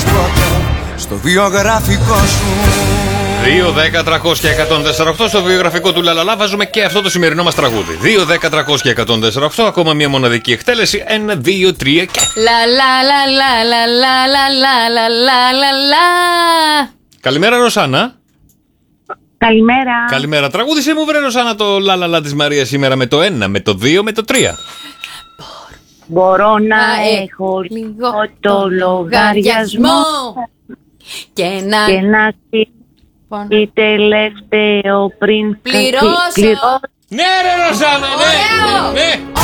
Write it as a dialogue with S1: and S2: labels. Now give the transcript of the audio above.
S1: τίποτα στο βιογραφικό σου.
S2: 2, 10, 300 και 104,8 στο βιογραφικό του Λαλαλά βάζουμε και αυτό το σημερινό μας τραγούδι. 2, 10, 300 και 104,8, ακόμα μια μοναδική εκτέλεση. 1, 2, 3 και. Καλημέρα, Ρωσάνα.
S3: Καλημέρα.
S2: Καλημέρα. Τραγούδισε μου, βρε Ρωσάνα, το Λαλαλά της Μαρίας σήμερα με το 1, με το 2, με το 3.
S3: Μπορώ να έχω λίγο το λογαριασμό
S4: και να
S3: η τελευταίο πριν
S4: πληρώσω.
S2: Ναι, ρε Ρωσάνα, ναι, ναι.